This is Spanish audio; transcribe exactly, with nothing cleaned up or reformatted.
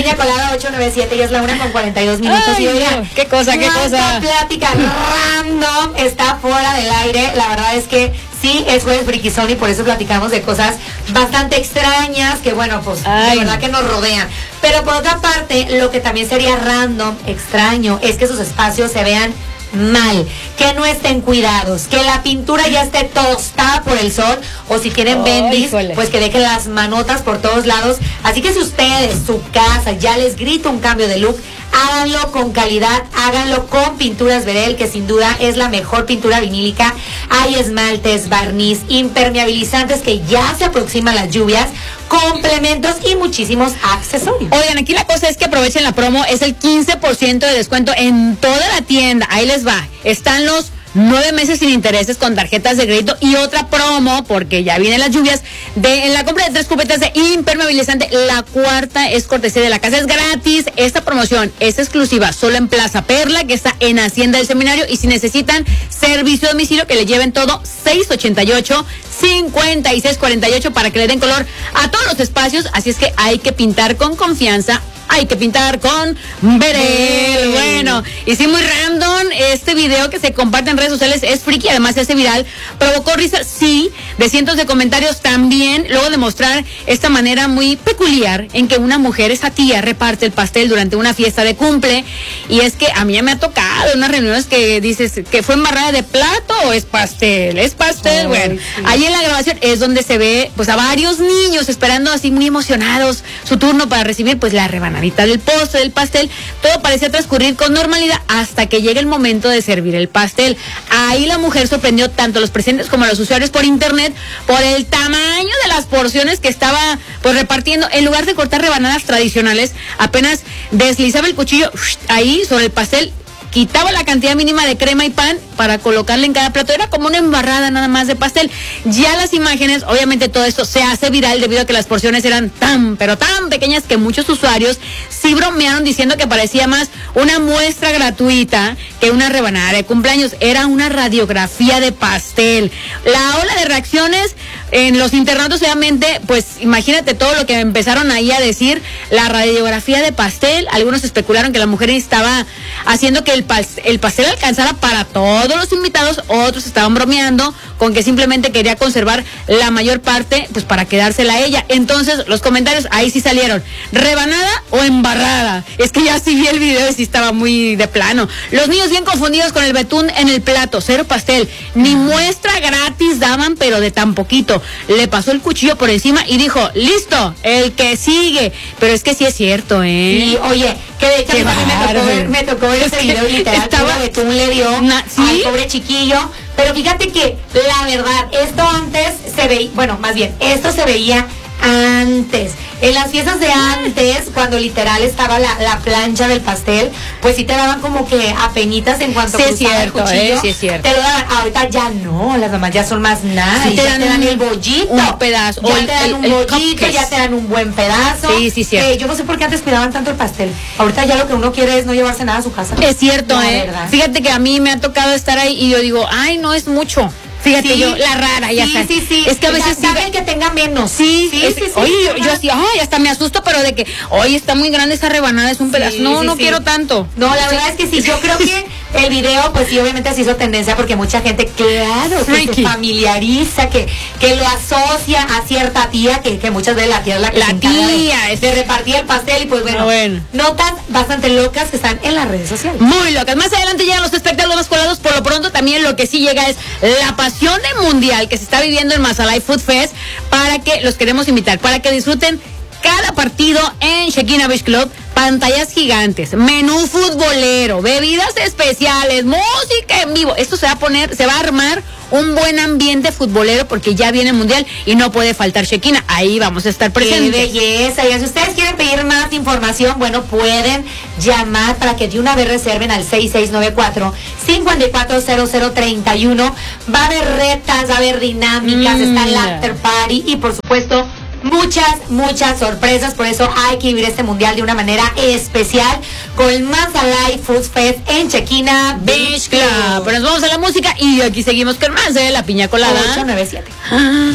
piña colada ocho nueve siete y es la una con cuarenta y dos minutos. Ay, y oigan, no. ¿Qué cosa, qué cosa? Plática random está fuera del aire. La verdad es que sí, es jueves friquizón y por eso platicamos de cosas bastante extrañas que, bueno, pues Ay. de verdad que nos rodean. Pero por otra parte, lo que también sería random, extraño, es que sus espacios se vean mal, que no estén cuidados, que la pintura ya esté tostada por el sol, o si tienen Oh, bendis, híjole. pues que dejen las manotas por todos lados. Así que si ustedes, su casa, ya les grita un cambio de look, háganlo con calidad, háganlo con Pinturas Verel, que sin duda es la mejor pintura vinílica. Hay esmaltes, barniz, impermeabilizantes que ya se aproximan las lluvias, complementos y muchísimos accesorios. Oigan, aquí la cosa es que aprovechen la promo, es el quince por ciento de descuento en toda la tienda. Ahí les va. Están los nueve meses sin intereses con tarjetas de crédito y otra promo, porque ya vienen las lluvias, de en la compra de tres cubetas de impermeabilizante. La cuarta es cortesía de la casa, es gratis. Esta promoción es exclusiva solo en Plaza Perla, que está en Hacienda del Seminario, y si necesitan servicio a domicilio, que le lleven todo, seis ochenta y ocho, cincuenta y seis cuarenta y ocho, para que le den color a todos los espacios. Así es que hay que pintar con confianza, hay que pintar con Verel. Bueno, y sí, muy random, este video que se comparte en redes sociales es friki, además se hace viral, provocó risa, sí, de cientos de comentarios también, luego de mostrar esta manera muy peculiar en que una mujer, esa tía, reparte el pastel durante una fiesta de cumple. Y es que a mí ya me ha tocado en unas reuniones que dices que fue embarrada de plato o es pastel, es pastel. Ay, bueno, sí. ahí en la grabación es donde se ve pues a varios niños esperando así muy emocionados su turno para recibir pues la rebanadita del postre, del pastel. Todo parecía transcurrir con normalidad hasta que llega el momento de servir el pastel. Ahí la mujer sorprendió tanto a los presentes como a los usuarios por internet por el tamaño de las porciones que estaba pues repartiendo. En lugar de cortar rebanadas tradicionales, apenas deslizaba el cuchillo ahí sobre el pastel, quitaba la cantidad mínima de crema y pan para colocarle en cada plato. Era como una embarrada nada más de pastel. Ya las imágenes, obviamente todo esto se hace viral debido a que las porciones eran tan, pero tan pequeñas que muchos usuarios sí bromearon diciendo que parecía más una muestra gratuita que una rebanada de cumpleaños. Era una radiografía de pastel. La ola de reacciones en los internautas, obviamente, pues imagínate todo lo que empezaron ahí a decir. La radiografía de pastel, algunos especularon que la mujer estaba haciendo que el, pas- el pastel alcanzara para todos los invitados, otros estaban bromeando con que simplemente quería conservar la mayor parte pues para quedársela a ella. Entonces los comentarios ahí sí salieron, rebanada o embarrada. Es que ya sí vi el video y sí estaba muy de plano. Los niños bien confundidos con el betún en el plato, cero pastel, ni muestra gratis daban, pero de tan poquito. Le pasó el cuchillo por encima y dijo, listo, el que sigue. Pero es que sí es cierto, ¿eh? Y oye, que de hecho Qué a mí me tocó bárbaro. ver, me tocó ver ese video literal, estaba- puro betún le dio Na- ¿sí? al pobre chiquillo. Pero fíjate que la verdad, esto antes se veía, bueno, más bien, esto se veía antes. En las fiestas de antes, cuando literal estaba la, la plancha del pastel, pues sí te daban como que apenitas en cuanto Sí es cruzaba el cierto, cuchillo. eh, sí es cierto. Te lo daban. Ahorita ya no, las mamás ya son más nada. Sí te ya dan te dan un- el bollito. un pedazo, Ya o el- te dan el- un el bollito, cupcake. ya te dan un buen pedazo. Sí, sí, cierto. Eh, yo no sé por qué antes cuidaban tanto el pastel. Ahorita ya lo que uno quiere es no llevarse nada a su casa. Es cierto, La ¿eh? verdad. Fíjate que a mí me ha tocado estar ahí y yo digo, ay, no es mucho. Fíjate, Sí. yo, la rara, ya Sí, está. sí, sí. Es que a veces Ya sí. saben que tenga menos. Sí, sí, es- sí, sí. Oye, yo, yo Ajá. así, ay, hasta me asusto, pero de que, oye, está muy grande esa rebanada, es un pedazo. Sí, no, sí, no sí. quiero tanto. No, la verdad es que sí, yo creo que el video, pues sí, obviamente se hizo tendencia porque mucha gente, claro, que Freaky. se familiariza, que, que lo asocia a cierta tía, que, que muchas veces la tía es la que La se encarga de- tía, es- de repartir el pastel y pues bueno, Ah, bueno. notas bastante locas que están en las redes sociales. Muy locas. Más adelante llegan los espectáculos más colados. Por lo pronto también lo que sí llega es la pasión del mundial que se está viviendo en Mazalay Food Fest, para que los queremos invitar, para que disfruten cada partido en Shekinah Beach Club. Pantallas gigantes, menú futbolero, bebidas especiales, música en vivo. Esto se va a poner, se va a armar un buen ambiente futbolero porque ya viene el mundial y no puede faltar Shekinah. Ahí vamos a estar ¡Qué presentes. belleza! Y si ustedes quieren pedir más información, bueno, pueden llamar para que de una vez reserven al seis seis nueve cuatro, cinco cuatro cero cero tres uno. Va a haber retas, va a haber dinámicas, Mm. está el after party y por supuesto muchas, muchas sorpresas. Por eso hay que vivir este mundial de una manera especial con el Mazalay Food Fest en Shekinah Beach Club. Pero nos vamos a la música y aquí seguimos con más de La Piña Colada. ocho nueve siete. Ah.